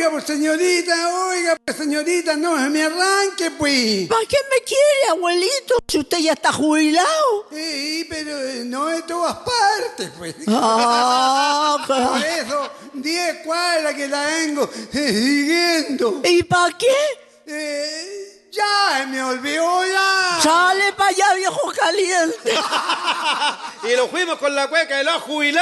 oiga, pues señorita, no se me arranque, pues. ¿Para qué me quiere, abuelito? Si usted ya está jubilado. Sí, pero no de todas partes, pues. Por eso, 10 cuadras que la vengo siguiendo. ¿Y para qué? Ya, me olvidó ya. Sale para allá, viejo caliente. Y lo fuimos con la cueca de los jubilados.